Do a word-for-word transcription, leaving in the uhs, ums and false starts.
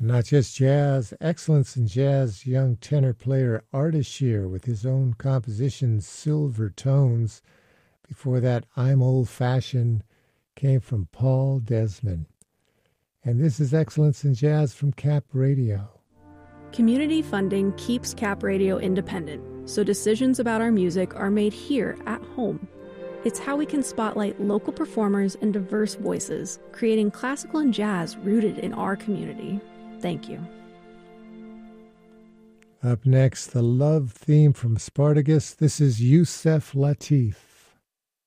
Not just jazz, excellence in jazz, young tenor player Ardashir with his own composition Silver Tones. Before that, I'm Old Fashioned came from Paul Desmond. And this is Excellence in Jazz from Cap Radio. Community funding keeps Cap Radio independent, so decisions about our music are made here at home. It's how we can spotlight local performers and diverse voices, creating classical and jazz rooted in our community. Thank you. Up next, the love theme from Spartacus. This is Yusef Lateef.